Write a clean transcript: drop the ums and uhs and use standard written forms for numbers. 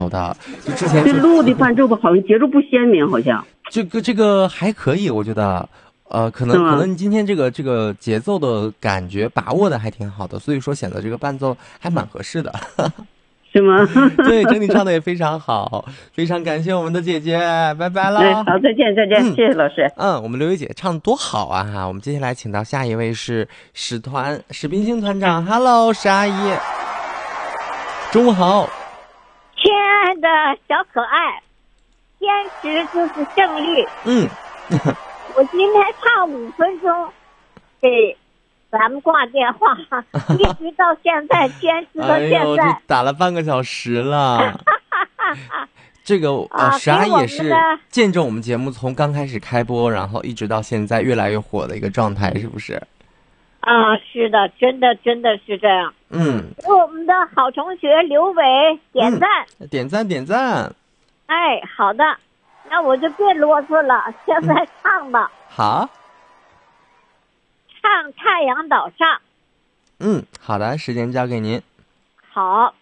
的，就之前这录的伴奏吧，好像节奏不鲜明，好像这个还可以，我觉得，可能你今天这个节奏的感觉把握的还挺好的，所以说显得这个伴奏还蛮合适的。 是吗？ 对，整体唱的也非常好，非常感谢我们的姐姐，拜拜了。 哎，好，再见，谢谢老师。 我们刘宇姐唱的多好啊哈！我们接下来请到下一位是史冰星团长 ，Hello， 史阿姨，中午好。 亲爱的小可爱，坚持就是胜利。我今天唱5分钟，给咱们挂电话，一直到现在，坚持到现在， 这打了半个小时了。这个史阿姨也是见证我们节目从刚开始开播，然后一直到现在越来越火的一个状态，是不是？ 是的，真的是这样。给我们的好同学刘伟点赞， 点赞。 哎，好的，那我就别啰嗦了，现在唱吧。 好。 唱《太阳岛上》。 好的，时间交给您。 好。